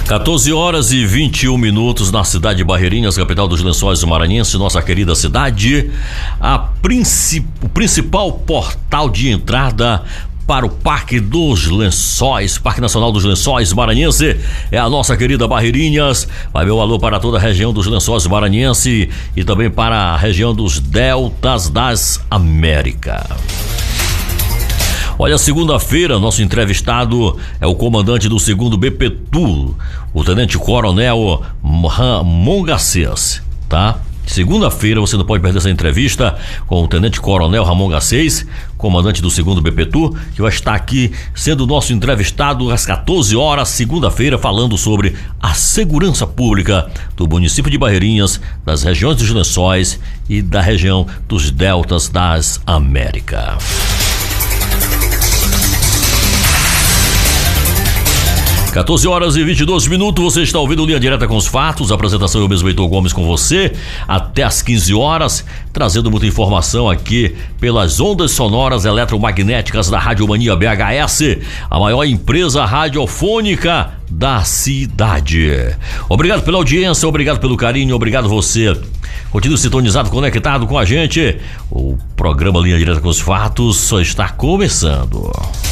14 horas e 21 minutos na cidade de Barreirinhas, capital dos Lençóis Maranhenses, nossa querida cidade. O principal portal de entrada para o Parque dos Lençóis, Parque Nacional dos Lençóis Maranhense, é a nossa querida Barreirinhas. Vai meu alô para toda a região dos Lençóis Maranhense e também para a região dos Deltas das Américas. Olha, segunda-feira, nosso entrevistado é o comandante do 2º BPTU, o Tenente Coronel Ramon Garcês, tá? Segunda-feira você não pode perder essa entrevista com o Tenente Coronel Ramon Garcês, comandante do 2º BPTU, que vai estar aqui sendo nosso entrevistado às 14 horas, segunda-feira, falando sobre a segurança pública do município de Barreirinhas, das regiões dos Lençóis e da região dos Deltas das Américas. 14 horas e 22 minutos, você está ouvindo Linha Direta com os Fatos, apresentação eu mesmo, Heitor Gomes, com você, até às 15 horas, trazendo muita informação aqui pelas ondas sonoras eletromagnéticas da Rádio Mania BHS, a maior empresa radiofônica da cidade. Obrigado pela audiência, obrigado pelo carinho, obrigado você. Continue sintonizado, conectado com a gente. O programa Linha Direta com os Fatos só está começando.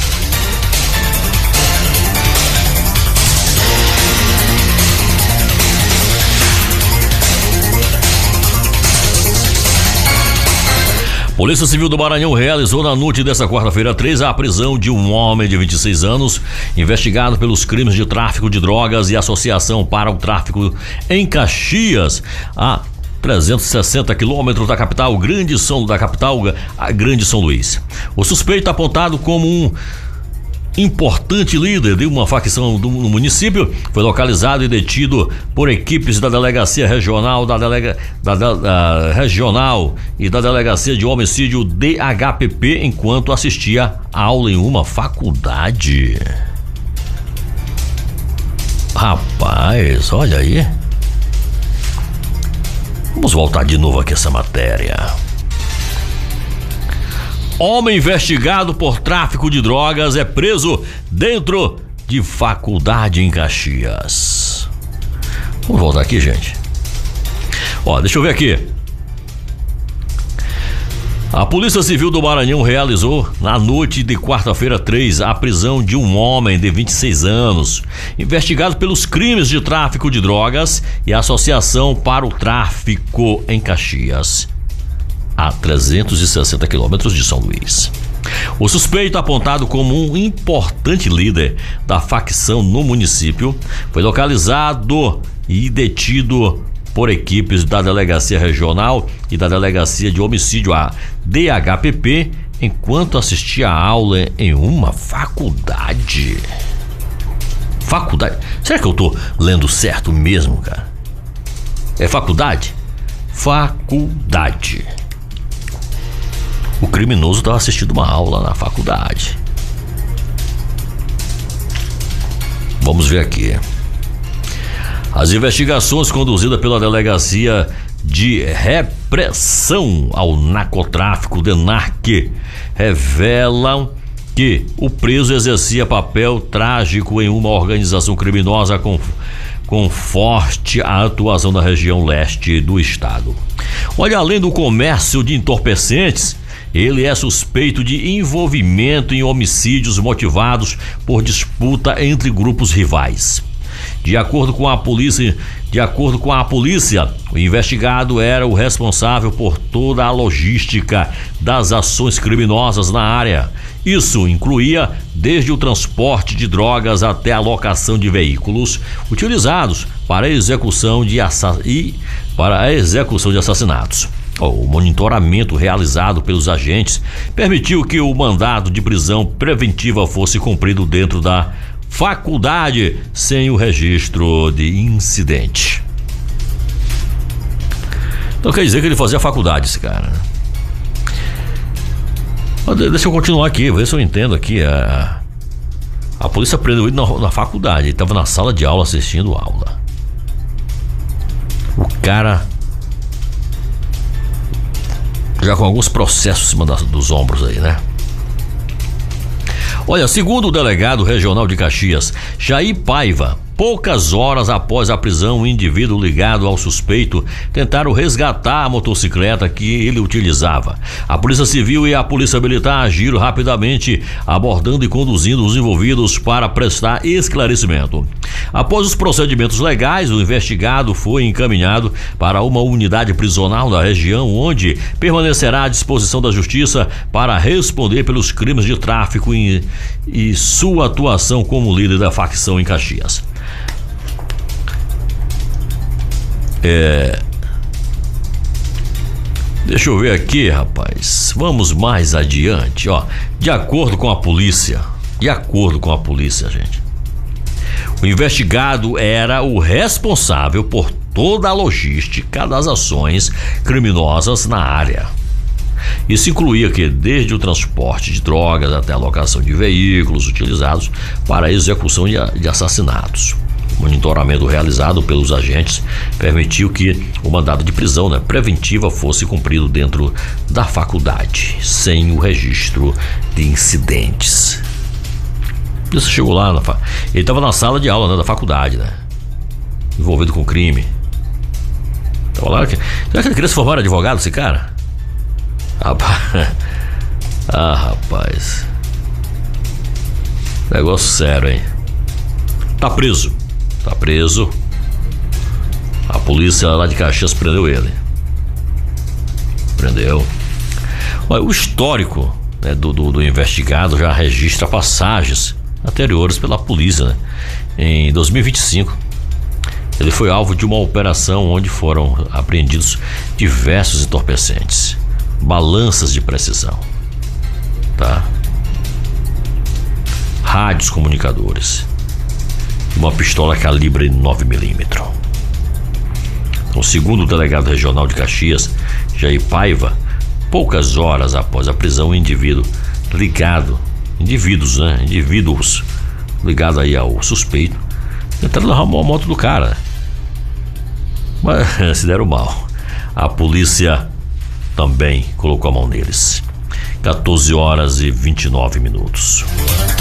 Polícia Civil do Maranhão realizou na noite desta quarta-feira 3 a prisão de um homem de 26 anos, investigado pelos crimes de tráfico de drogas e associação para o tráfico em Caxias, a 360 quilômetros da capital, Grande São Luís. O suspeito apontado como um importante líder de uma facção no município foi localizado e detido por equipes da Delegacia Regional, Regional e da Delegacia de Homicídio DHPP enquanto assistia aula em uma faculdade. Rapaz, olha aí. Vamos voltar de novo aqui essa matéria. Homem investigado por tráfico de drogas é preso dentro de faculdade em Caxias. Vamos voltar aqui, gente. Ó, deixa eu ver aqui. A Polícia Civil do Maranhão realizou na noite de quarta-feira 3 a prisão de um homem de 26 anos, investigado pelos crimes de tráfico de drogas e associação para o tráfico em Caxias, a 360 quilômetros de São Luís. O suspeito, apontado como um importante líder da facção no município, foi localizado e detido por equipes da Delegacia Regional e da Delegacia de Homicídio, a DHPP, enquanto assistia a aula em uma faculdade. Faculdade? Será que eu tô lendo certo mesmo, cara? É faculdade? Faculdade. O criminoso estava assistindo uma aula na faculdade. Vamos ver aqui. As investigações conduzidas pela Delegacia de Repressão ao Narcotráfico, DENARC, revelam que o preso exercia papel trágico em uma organização criminosa com forte atuação na região leste do estado. Olha, além do comércio de entorpecentes, ele é suspeito de envolvimento em homicídios motivados por disputa entre grupos rivais. De acordo com a polícia, o investigado era o responsável por toda a logística das ações criminosas na área. Isso incluía desde o transporte de drogas até a locação de veículos utilizados para a execução de assassinatos. O monitoramento realizado pelos agentes permitiu que o mandado de prisão preventiva fosse cumprido dentro da faculdade sem o registro de incidente. Então quer dizer que ele fazia faculdade, esse cara. Deixa eu continuar aqui, ver se eu entendo aqui. A polícia prendeu ele na faculdade, ele estava na sala de aula assistindo aula. O cara já com alguns processos em cima dos ombros aí, né? Olha, segundo o delegado regional de Caxias, Jair Paiva, Poucas horas após a prisão, o indivíduo ligado ao suspeito tentaram resgatar a motocicleta que ele utilizava. A Polícia Civil e a Polícia Militar agiram rapidamente, abordando e conduzindo os envolvidos para prestar esclarecimento. Após os procedimentos legais, o investigado foi encaminhado para uma unidade prisional da região, onde permanecerá à disposição da Justiça para responder pelos crimes de tráfico e sua atuação como líder da facção em Caxias. Deixa eu ver aqui, rapaz. Vamos mais adiante, ó. De acordo com a polícia, gente, o investigado era o responsável por toda a logística das ações criminosas na área. Isso incluía que desde o transporte de drogas até a locação de veículos utilizados para a execução de assassinatos. O monitoramento realizado pelos agentes permitiu que o mandado de prisão, preventiva fosse cumprido dentro da faculdade, sem o registro de incidentes. Isso chegou lá, ele estava na sala de aula da faculdade, envolvido com crime. Tava lá, será que ele queria se formar advogado, esse cara? Rapaz. Negócio sério, hein? Tá preso. A polícia lá de Caxias prendeu ele. Olha, o histórico do investigado já registra passagens anteriores pela polícia. Em 2025, ele foi alvo de uma operação onde foram apreendidos diversos entorpecentes, balanças de precisão, rádios comunicadores, uma pistola calibre 9mm. Então, segundo o delegado regional de Caxias, Jair Paiva, poucas horas após a prisão, o indivíduos ligados aí ao suspeito tentaram levar a moto do cara, mas se deram mal. A polícia também colocou a mão neles. 14 horas e 29 minutos.